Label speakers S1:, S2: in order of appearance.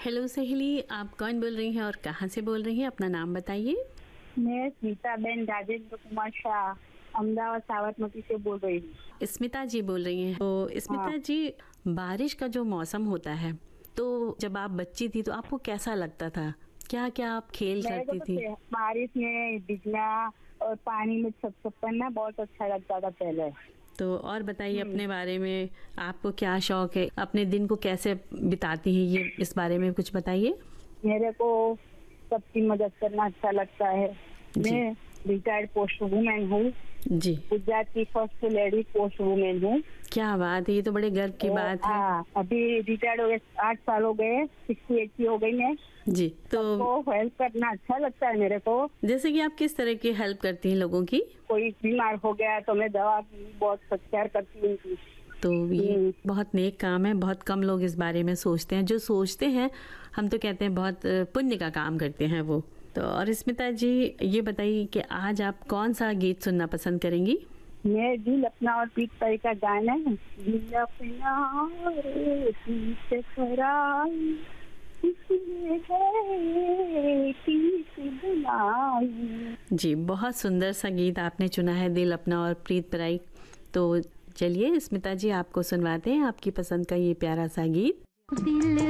S1: Hello सहेली, आप कौन बोल रही हैं और कहाँ से बोल रही हैं? अपना नाम बताइए।
S2: मैं स्मिताबेन राजेंद्र कुमार शाह अहमदाबाद साबरमती से बोल रही हूँ।
S1: स्मिता जी बोल रही हैं। तो
S2: हाँ,
S1: स्मिता जी, बारिश का जो मौसम होता है, तो जब आप बच्ची थी तो आपको कैसा लगता था? क्या क्या आप खेल
S2: मेरे को
S1: करती
S2: तो
S1: थी?
S2: बारिश में भीगना और पानी में छपछपना बहुत अच्छा लगता था पहले।
S1: तो और बताइए
S2: हम्म,
S1: अपने बारे में, आपको क्या शौक है? अपने दिन को कैसे बिताती हैं, ये इस बारे में कुछ बताइए।
S2: मेरे को सबकी मदद करना अच्छा लगता है।
S1: जी।
S2: मैं रिटायर्ड पोस्ट वुमेन हूँ।
S1: जी,
S2: गुजरात की फर्स्ट लेडी पोस्ट वुमेन हूँ।
S1: क्या बात है, ये तो बड़े गर्व की
S2: और
S1: बात है।
S2: अभी रिटायर्ड हो गए, 8 साल हो गए, 68 की हो गई मैं।
S1: जी, तो
S2: सबको हेल्प करना अच्छा लगता है मेरे को।
S1: जैसे कि आप किस तरह की हेल्प करती हैं लोगों की?
S2: कोई बीमार हो गया तो मैं दवा की बहुत सत्कार करती हूँ उनकी।
S1: तो ये
S2: हम्म,
S1: बहुत नेक काम है। बहुत कम लोग इस बारे में सोचते हैं। जो सोचते हैं, हम तो कहते हैं बहुत पुण्य का काम करते हैं वो। तो और स्मिता जी, ये बताइए कि आज आप कौन सा गीत सुनना पसंद करेंगी?
S2: मैं दिल अपना और पीठ पर का गाना है। दिल अपना और पीठ पराई, इसने है पीठ बनाई।
S1: जी, बहुत सुंदर सा गीत आपने चुना है, दिल अपना और प्रीत पराई। तो चलिए स्मिता जी, आपको सुनवाते हैं आपकी पसंद का ये प्यारा सा गीत।
S3: दिल